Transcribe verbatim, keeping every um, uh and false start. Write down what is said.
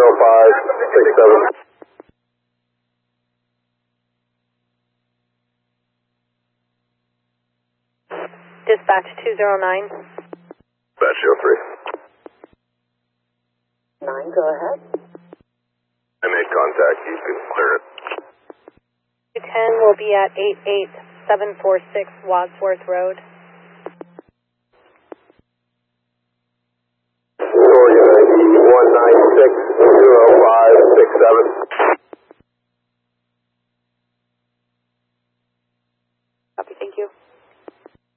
zero five six seven. Dispatch two zero nine. Dispatch zero three. nine, go ahead. I made contact. You can clear it. two ten will be at eight eight seven four six Wadsworth Road.